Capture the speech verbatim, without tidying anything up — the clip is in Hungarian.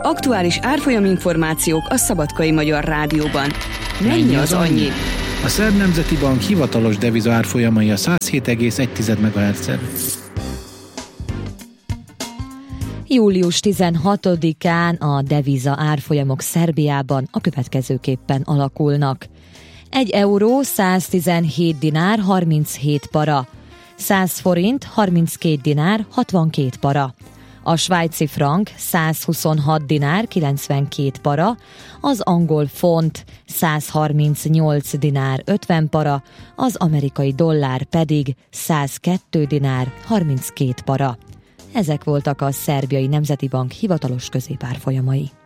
Aktuális árfolyaminformációk a Szabadkai Magyar Rádióban. Mennyi az annyi? A Szerb Nemzeti Bank hivatalos deviza árfolyamai a száz hét egész egy megahertzen. július tizenhatodikán a deviza árfolyamok Szerbiában a következőképpen alakulnak. egy euró száztizenhét dinár harminchét para, száz forint harminckét dinár hatvankét para, a svájci frank százhuszonhat dinár kilencvenkét para, az angol font százharmincnyolc dinár ötven para, az amerikai dollár pedig százkettő dinár harminckét para. Ezek voltak a Szerbiai Nemzeti Bank hivatalos középárfolyamai.